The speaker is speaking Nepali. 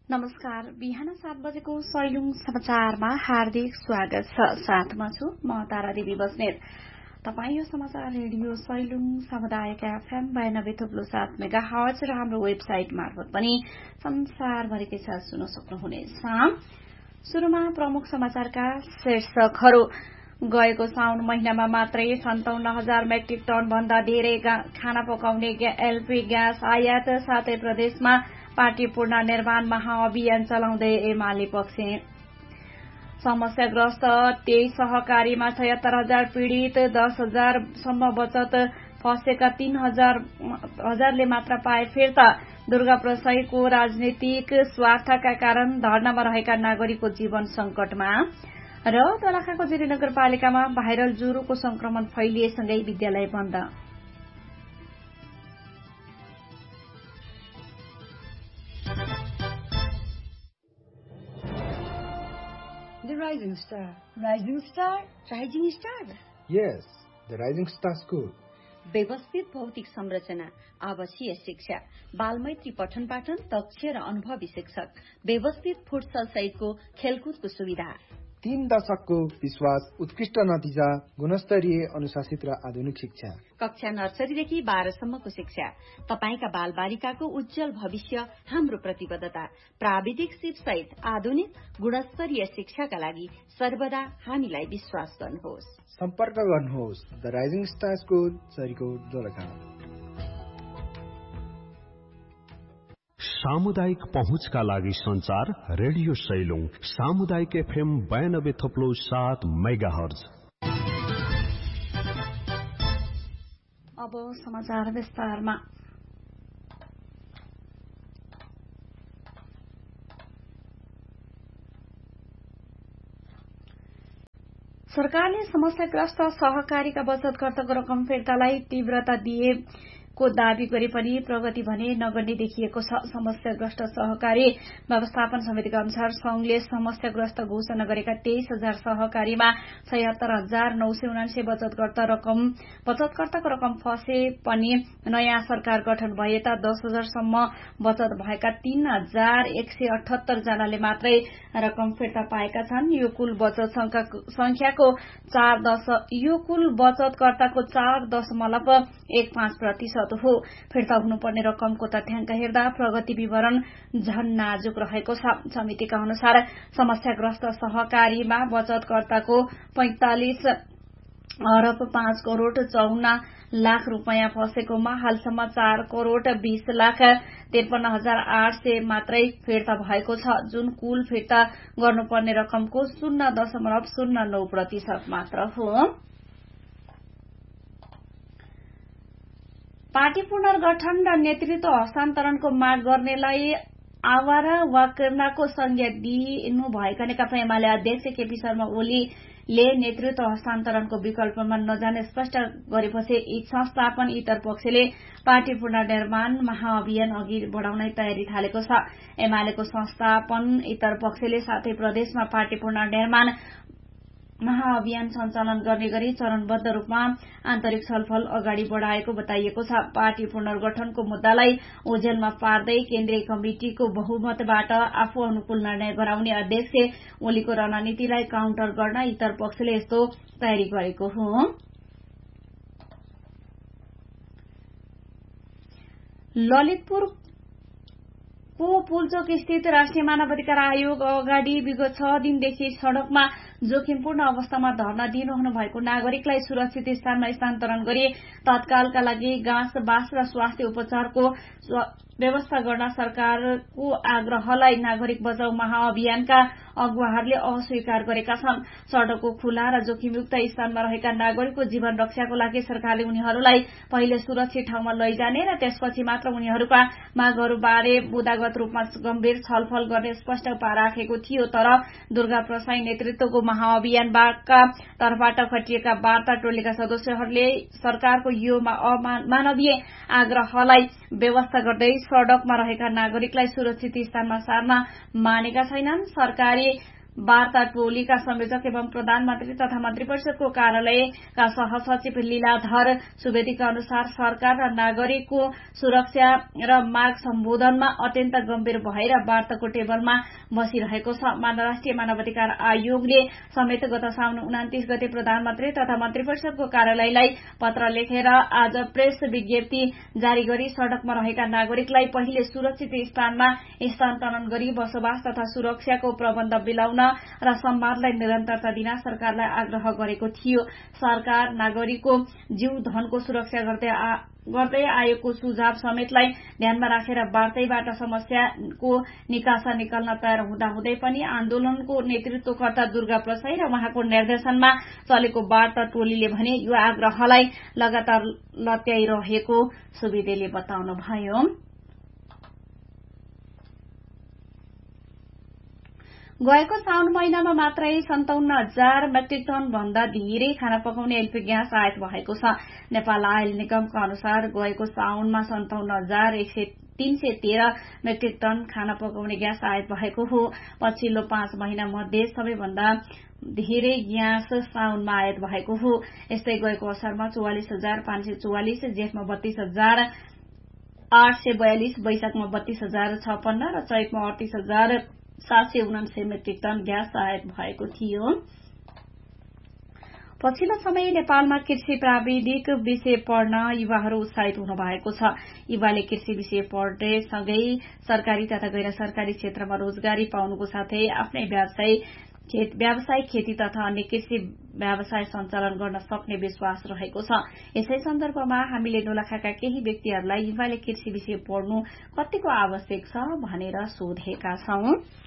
नमस्कार। बिहान 7 बजेको सैलुङ समाचारमा हार्दिक स्वागत छ। साथमा छु म तारा देवी बस्नेत। तपाई यो समाचार रेडियो सैलुङ सामुदायिक एफएम 92.7 मेगाहर्ज र हाम्रो वेबसाइट मार्फत पनि संसारभरिकै साथ सुन्न सक्नुहुनेछ। सुरुमा प्रमुख समाचारका शीर्षकहरू। गएको साउन महिनामा मात्रै 57,000 मेट्रिक टन भन्दा धेरै खाना पकाउने एलपी ग्यास आयात। साथै प्रदेशमा पार्टी पुनर्निर्माण महाअभियान चलाउँदै एमाले पक्ष। समस्याग्रस्त 23 सहकारीमा 76,000 पीड़ित, 10,000 सम्म बचत फँसेका 3,000ले मात्र पाए फिर्ता। दुर्गा प्रसाईको राजनीतिक स्वार्थका कारण धरनामा रहेका नागरिकको जीवन संकटमा। र दोलखाको जिरी नगरपालिकामा भाइरल ज्वरोको संक्रमण फैलिएसँगै विद्यालय बन्द। The Rising Star. Rising Star? Rising Star? Yes, the Rising Star School. व्यवस्थित भौतिक संरचना, आवासीय शिक्षा, बालमैत्री पठन पाठन, दक्ष र अनुभवी शिक्षक, व्यवस्थित फुटसल सहितको खेलकुदको सुविधा। 3 दशकको विश्वास, उत्कृष्ट नतिजा, गुणस्तरीय अनुशासित र आधुनिक शिक्षा। कक्षा नर्सरीदेखि 12 सम्मको शिक्षा। तपाईका बाल बालिकाको उज्जवल भविष्य हाम्रो प्रतिबद्धता। प्राविधिक सिप सहित आधुनिक गुणस्तरीय शिक्षाका लागि सर्वदा हामीलाई विश्वास गर्नुहोस्। सम्पर्क गर्नुहोस् the rising star school, Sarikot, Dolakha. सामुदायिक पहुँचका लागि संचार रेडियो सैलुङ सामुदायिक एफएम 92.7 मेगाहर्ज। अब समाचार विस्तारमा। सरकारले समस्याग्रस्त सहकारीका बचतकर्ताको रकम फिर्तालाई तीव्रता दिएको दावी गरे पनि प्रगति भने नगर्ने देखिएको छ। समस्याग्रस्त सहकारी व्यवस्थापन समितिका अनुसार संघले समस्याग्रस्त घोषणा गरेका 23,000 सहकारीमा 76,979 बचतकर्ताको रकम फँसे पनि नयाँ सरकार गठन भएता 10,000 सम्म बचत भएका 3,178 जनाले मात्रै रकम फिर्ता पाएका छन्। यो कुल बचतकर्ताको 4.15% हो। फिर्ता हुनुपर्ने रकमको तथ्याङ्क हेर्दा प्रगति विवरण झन नाजुक रहेको छ। समितिका अनुसार समस्याग्रस्त सहकारीमा बचतकर्ताको 45 अरब 5 करोड़ 54 लाख रूपैयाँ फँसेकोमा हालसम्म 4 करोड़ 20 लाख 53,800 मात्रै फिर्ता भएको छ, जुन कुल फिर्ता गर्नुपर्ने रकमको 0.09% मात्र हो। पार्टी पुनर्गठन र नेतृत्व हस्तान्तरणको माग गर्नेलाई आवारा वाकर्नाको संज्ञा दिनु भएका नेकपा एमाले अध्यक्ष केपी शर्मा ओलीले नेतृत्व हस्तान्तरणको विकल्पमा नजाने स्पष्ट गरेपछि संस्थापन इतर पक्षले पार्टी पुनर्निर्माण महाअभियान अघि बढ़ाउन तयारी थालेको छ। एमालेको संस्थापन इतर पक्षले साथै प्रदेशमा पार्टी पुनर्निर्माण महाअभियान सञ्चालन गर्ने गरी चरणबद्ध रूपमा आन्तरिक छलफल अगाडि बढ़ाएको बताइएको छ। पार्टी पुनर्गठनको मुद्दालाई ओझेलमा पार्दै केन्द्रीय कमिटिको बहुमतबाट आफू अनुकूल निर्णय गराउने अध्यक्ष ओलीको रणनीतिलाई काउन्टर गर्न इतर पक्षले यस्तो तयारी गरेको हो। ललितपुरको पुलचोक स्थित राष्ट्रिय मानवाधिकार आयोग अगाडि विगत 6 दिनदेखि सड़कमा जोखिमपूर्ण अवस्थामा धरना दिनुहुने भएको नागरिकलाई सुरक्षित स्थानमा स्थानान्तरण गरी तत्कालका लागि घाँस बास र स्वास्थ्य उपचारको व्यवस्था गर्न सरकारको आग्रहलाई नागरिक बचाउ महाअभियानका अगुवाहरूले अस्वीकार गरेका छन्। सड़कको खुला र जोखिमयुक्त स्थानमा रहेका नागरिकको जीवन रक्षाको लागि सरकारले उनीहरूलाई पहिले सुरक्षित ठाउँमा लैजाने र त्यसपछि मात्र उनीहरूका मागहरूबारे बुदागत रूपमा गम्भीर छलफल गर्ने स्पष्ट राखेको थियो। तर दुर्गा प्रसाई नेतृत्वको महाअभियानका तर्फबाट खटिएका वार्ता टोलीका सदस्यहरूले सरकारको यो अमानवीय आग्रहलाई व्यवस्था गर्दै सड़कमा रहेका नागरिकलाई सुरक्षित स्थानमा सार्न मानेका छैनन्। सरकारी वार्ता टोलीका संयोजक एवं प्रधानमन्त्री तथा मन्त्री परिषदको कार्यालयका सहसचिव लीलाधर सुवेदीका अनुसार सरकार र नागरिकको सुरक्षा र माग सम्बोधनमा अत्यन्त गम्भीर भएर वार्ताको टेबलमा बसिरहेको छ। राष्ट्रिय मानवाधिकार आयोगले समेत गत साउन 29 गते प्रधानमन्त्री तथा मन्त्री परिषदको कार्यालयलाई पत्र लेखेर आज प्रेस विज्ञप्ति जारी गरी सड़कमा रहेका नागरिकलाई पहिले सुरक्षित स्थानमा स्थानान्तरण गरी बसोबास तथा सुरक्षाको प्रबन्ध मिलाउन र सम्वादलाई निरन्तरता दिन सरकारलाई आग्रह गरेको थियो। सरकार नागरिकको जीव धनको सुरक्षा गर्दै आयोगको सुझाव समेतलाई ध्यानमा राखेर वार्तैबाट समस्याको निकासा निकाल्न तयार हुँदाहुँदै पनि आन्दोलनको नेतृत्वकर्ता दुर्गा प्रसाई र उहाँको निर्देशनमा चलेको वार्ता टोलीले भने यो आग्रहलाई लगातार लत्याइरहेको सुवेदीले बताउनुभयो। गएको साउन महिनामा मात्रै 57,000 मेट्रिक टन भन्दा धेरै खाना पकाउने एलपी ग्यास आयात भएको छ। नेपाल आयल निगमका अनुसार गएको साउनमा 57,313 मेट्रिक टन खाना पकाउने ग्यास आयात भएको हो। पछिल्लो 5 महिना मध्ये सबैभन्दा धेरै ग्यास साउनमा आयात भएको हो। यस्तै गएको असारमा 44,544, जेठमा 32,842, वैशाखमा 32,056 र चैतमा 38,779 मेट्रिक टन ग्यास आयात भएको थियो। पछिल्लो समय नेपालमा कृषि प्राविधिक विषय पढ्न युवाहरू उत्साहित हुनु भएको छ। युवाले कृषि विषय पढ्ने सँगै सरकारी तथा गैर सरकारी क्षेत्रमा रोजगारी पाउनुको साथै आफ्नै व्यावसायिक खेती तथा अन्य कृषि व्यवसाय सञ्चालन गर्न सक्ने विश्वास रहेको छ। यसै सन्दर्भमा हामीले दोलखाका केही व्यक्तिहरूलाई युवाले कृषि विषय पढ्नु कतिको आवश्यक छ भनेर सोधेका छौं।